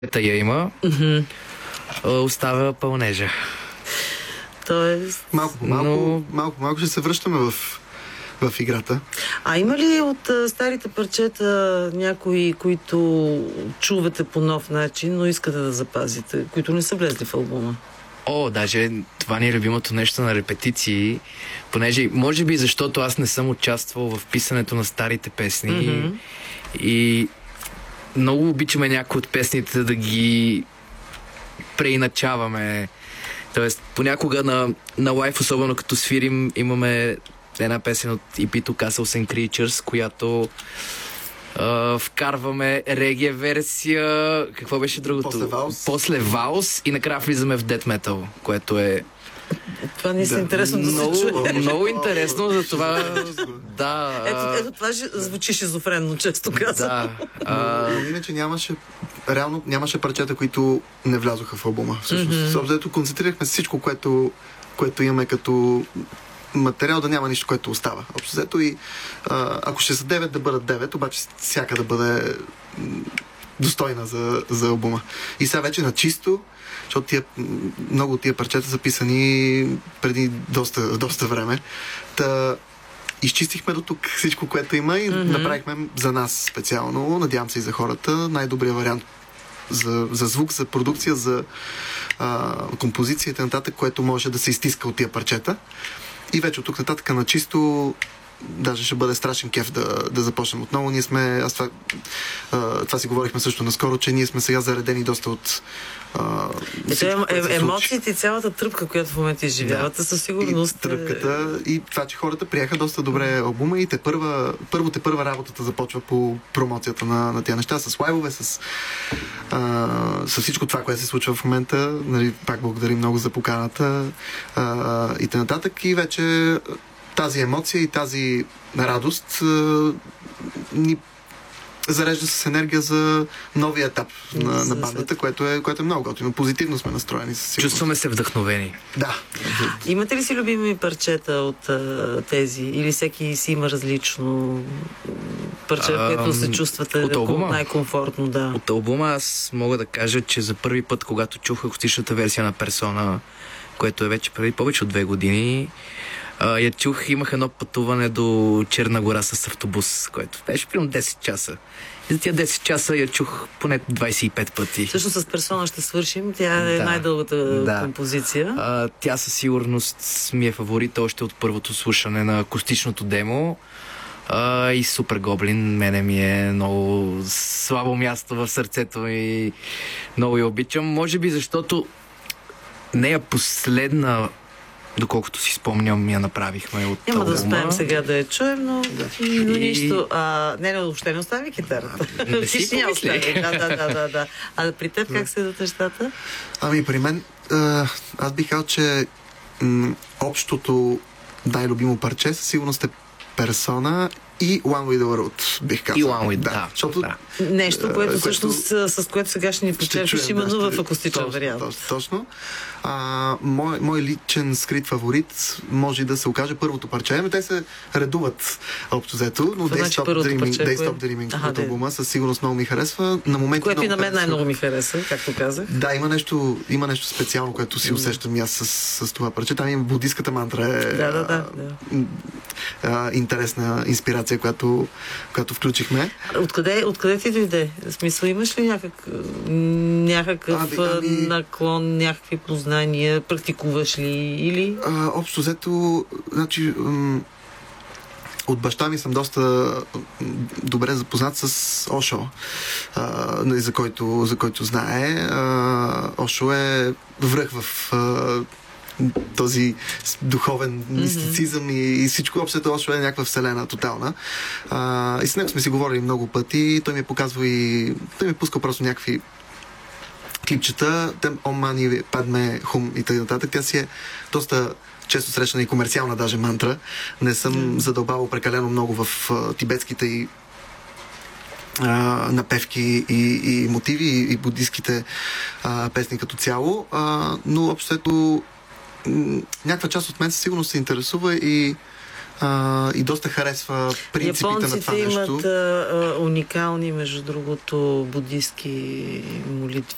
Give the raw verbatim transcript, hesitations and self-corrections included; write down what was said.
я има, Mm-hmm. остава пълнежа. Тоест... Малко по малко, Но... малко, малко ще се връщаме в, в играта. А има ли от а, старите парчета някои, които чувате по нов начин, но искате да запазите, които не са влезли в албума? О, даже това ни е любимото нещо на репетиции, понеже, може би защото аз не съм участвал в писането на старите песни, mm-hmm. и много обичаме някои от песните да ги преиначаваме. Тоест, понякога на, на лайф, особено като свирим, имаме една песен от и пи-то Castles and Creatures, която Uh, вкарваме реге версия. Какво беше другото? После валс. После валс и накрая влизаме в дет метал, което е... Това не е да, интересно да много, се чуе. Много интересно, за това... да, ето, ето това звучи шизофренно, често казвам. Да. А... Но иначе нямаше, реално нямаше парчета, които не влязоха в албума. Всъщност, mm-hmm. концентрирахме всичко, което, което имаме като материал, да няма нищо, което остава. Общо взето и а, ако ще са девет, да бъдат девет, обаче всяка да бъде достойна за, за албума. И сега вече на чисто, защото тия, много от тия парчета са писани преди доста, доста време. Та изчистихме до тук всичко, което има и mm-hmm. направихме за нас специално, надявам се и за хората, най-добрия вариант за, за звук, за продукция, за а, композиция и нататък, което може да се изтиска от тия парчета. И вече от тук нататък на чисто даже ще бъде страшен кеф да, да започнем отново. Ние сме, аз това, а, това си говорихме също наскоро, че ние сме сега заредени доста от а, всичко, е, е, емоциите и цялата тръпка, която в момента изживявате, да. Със сигурност. И тръпката, и това, че хората приеха доста добре албума и те първа, първо те първа работата започва по промоцията на, на тия неща, с лайвове, с, а, с всичко това, което се случва в момента. Нали, пак благодарим много за поканата а, и т.н. И вече тази емоция и тази радост а, ни зарежда с енергия за новия етап на, на бандата, което е, което е много готино. Позитивно сме настроени. Чувстваме се вдъхновени. Да. Имате ли си любими парчета от а, тези? Или всеки си има различно парче, в което се чувствате най-комфортно? Да. От албума аз мога да кажа, че за първи път, когато чух акустичната версия на Персона, което е вече преди повече от две години, Uh, я чух, имах едно пътуване до Черна гора с автобус, което беше примерно десет часа. И за тия десет часа я чух поне двайсет и пет пъти. Също с Персона ще свършим. Тя е да, най-дългата да. композиция. Uh, тя със сигурност ми е фаворит още от първото слушане на акустичното демо. Uh, и Супер Гоблин мене ми е много слабо място в сърцето и много я обичам. Може би защото нея последна, доколкото си спомням, я направихме от Няма албума. да успеем сега да я чуем, но, да. но нищо. А, не, не, въобще не остави китарата. Не си помисли. Да, да, да, да, да. А при теб как се дадат нещата? Ами при мен, а, аз бих казал, че м, общото най-любимо парче със сигурност е Персона и One with the World, бих казал. И One with, да. да. Защото, да. Нещо, което всъщност с, с което сега ще ни почерпиш именно да, в акустичен точно, вариант. Точно, точно. А, мой, мой личен скрит фаворит може да се окаже първото парче, но те се редуват общо взето, но They Stop Dreaming, парче, They Stop Dreaming ага, от албума със сигурност много ми харесва. На моменти което и на мен харесва. най-много ми хареса, както казах. Да, има нещо, има нещо специално, което си усещам и аз с, с това парче. Там има буддийската мантра е да, да, да, да. А, интересна инспирация, която, която включихме. Откъде, откъде ти дойде? В смисъл, имаш ли някак, някакъв ами, ами... наклон, някакви познания, практикуваш ли или? А, общо взето, значи, м- от баща ми съм доста добре запознат с Ошо, а, за, който, за който знае. А, Ошо е връх в а, този духовен мистицизъм mm-hmm. и, и всичко общото Ошо е някаква вселена тотална. А, и с него сме си говорили много пъти. Той ми показва и... Той ми пуска просто някакви клипчета. Тем Ом Мани Падме Хум и т.н. Тя си е доста често срещана и комерциална даже мантра. Не съм mm. задълбавал прекалено много в а, тибетските и а, напевки и, и мотиви и, и буддийските а, песни като цяло. А, но общото някаква част от мен със сигурност се интересува и а, и доста харесва принципите Японците на това нещо. Японците имат а, уникални, между другото, буддийски молитви